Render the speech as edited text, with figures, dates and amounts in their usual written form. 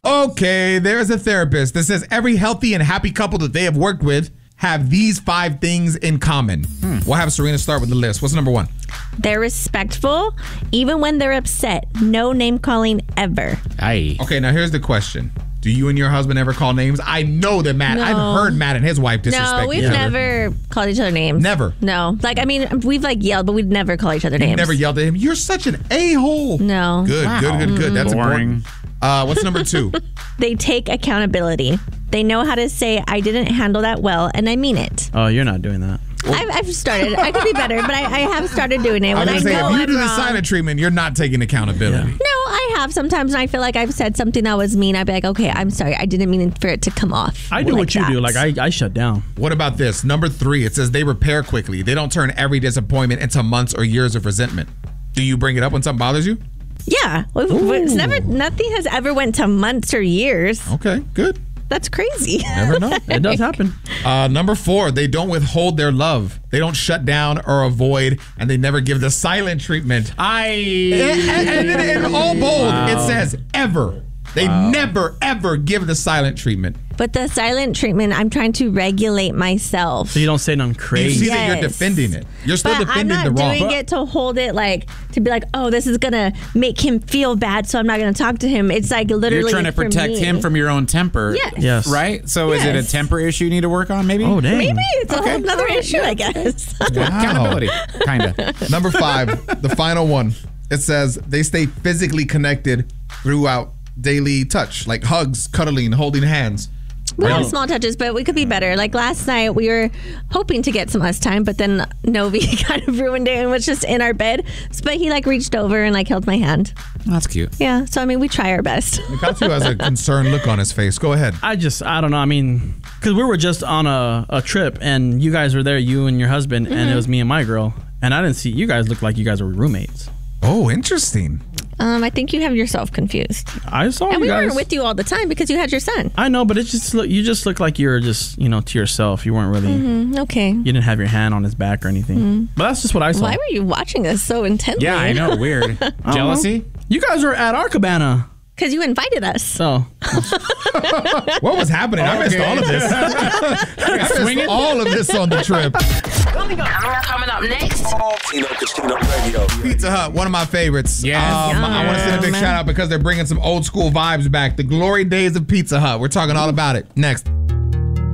Okay, there's a therapist that says every healthy and happy couple that they have worked with have these 5 things in common. We'll have Serena start with the list. What's number 1? They're respectful, even when they're upset. No name calling ever. Aye. Okay, now here's the question. Do you and your husband ever call names? I know that Matt, I've heard Matt and his wife disrespect No, we've each other. never called each other names. Never? No. Like, I mean, we've like yelled, but we'd never call each other names. Never yelled at him. You're such an a-hole. No. Good. That's Boring. important. What's number 2? They take accountability. They know how to say, I didn't handle that well, and I mean it. Oh, you're not doing that. I've started. I could be better, but I have started doing it. I was When I going to say, know if you I'm do the wrong. silent treatment, you're not taking accountability. No, I have sometimes, and I feel like I've said something that was mean. I'd be like, okay, I'm sorry. I didn't mean for it to come off. I do like what you that. do. Like, I shut down. What about this? Number 3, it says they repair quickly. They don't turn every disappointment into months or years of resentment. Do you bring it up when something bothers you? Yeah. It's nothing has ever went to months or years. Okay, good. That's crazy. Never know. It does happen. Number 4, they don't withhold their love. They don't shut down or avoid, and they never give the silent treatment. And then in all bold, it says ever. They never, ever give the silent treatment. But the silent treatment, I'm trying to regulate myself. So you don't say nothing You crazy. see that you're Yes. defending it. You're still But I'm defending not the wrong. doing it to hold it like, to be like, oh, this is going to make him feel bad, so I'm not going to talk to him. It's like literally You're trying to for protect me. him from your own temper. Yes. Yes. Right? So is it a Yes. temper issue you need to work on, maybe? Oh, dang. Maybe it's a Okay. whole other issue, I guess. Accountability, kind of. Number 5, the final one. It says they stay physically connected throughout daily touch, like hugs, cuddling, holding hands. We have small touches, but we could be better. Like last night, we were hoping to get some us time, but then Novi kind of ruined it and was just in our bed. But he like reached over and like held my hand. That's cute. Yeah, so I mean, we try our best. Nikatu has a concerned look on his face. Go ahead. I don't know. I mean, because we were just on a trip and you guys were there, you and your husband, and it was me and my girl. And I didn't see, you guys looked like you guys were roommates. Oh, interesting. I think you have yourself confused. I saw And you we guys. weren't with you all the time because you had your son. I know, but it just you just look like you were just, to yourself. You weren't really, Okay. you didn't have your hand on his back or anything. But that's just what I saw. Why were you watching us so intently? Yeah, I know. Weird. Jealousy? You guys were at our cabana. Because you invited us. So, What was happening? I missed all of this. I missed all of this on the trip. Coming up next. Tino Casino Radio. Pizza Hut, one of my favorites. Yes. I want to send a big shout out because they're bringing some old school vibes back. The glory days of Pizza Hut. We're talking all about it next.